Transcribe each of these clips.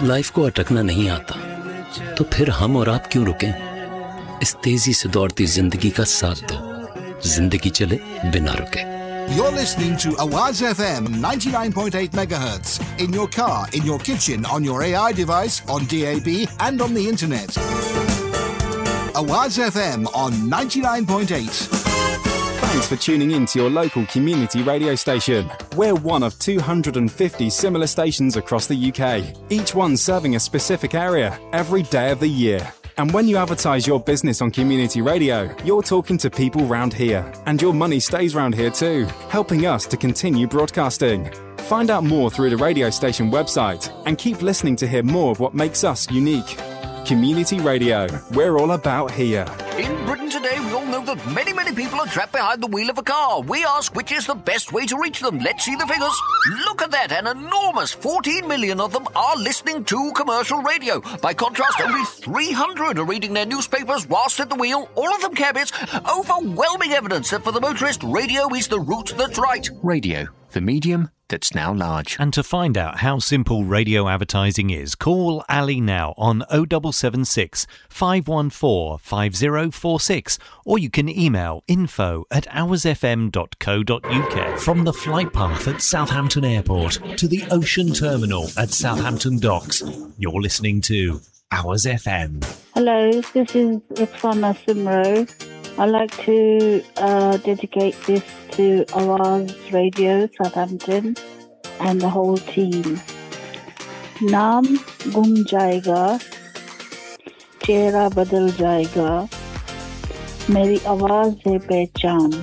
Life को अटकना नहीं आता, तो फिर हम और आप क्यों रुकें? इस तेजी से दौड़ती जिंदगी का साथ दो, जिंदगी चले बिना रुके। You're listening to Awaz FM 99.8 megahertz in your car, in your kitchen, on your AI device, on DAB and on the internet. Awaz FM on 99.8. Thanks for tuning in to your local community radio station. We're one of 250 similar stations across the UK, each one serving a specific area every day of the year. And when you advertise your business on community radio, you're talking to people round here, and your money stays round here too, helping us to continue broadcasting. Find out more through the radio station website and keep listening to hear more of what makes us unique. Community Radio, we're all about here. In Britain today, we all know that many people are trapped behind the wheel of a car. We ask which is the best way to reach them. Let's see the figures. Look at that, an enormous 14 million of them are listening to commercial radio. By contrast, only 300 are reading their newspapers whilst at the wheel, all of them cabbies. Overwhelming evidence that for the motorist, radio is the route that's right. Radio, the medium that's now large. And to find out how simple radio advertising is, call Ali now on 0776 514 5046, or you can email info@hoursfm.co.uk. From the flight path at Southampton Airport to the Ocean Terminal at Southampton Docks, you're listening to Hours FM. Hello, this is Roxana Simro. I'd like to dedicate this to Awaz Radio Southampton and the whole team. Naam gum jayega, chehra badal jayega, meri awaaz hai pehchan.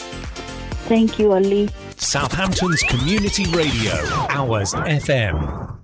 Thank you, Ali. Southampton's Community Radio, Hours FM.